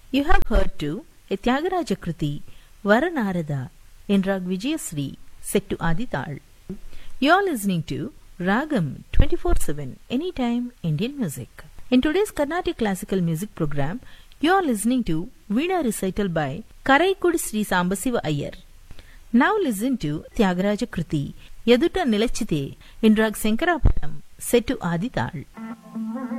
You have heard to a Tyagaraja Kruti, Varanarada, in Rag Vijayasri, set to Adital. You are listening to Ragam 24/7, Anytime Indian Music. In today's Carnatic Classical Music program, you are listening to Veena recital by Karaikudi Sri Sambasiva Iyer. Now listen to Tyagaraja Kruti, Yaduta Nilachite, in Rag Sankarabharam, set to Adital.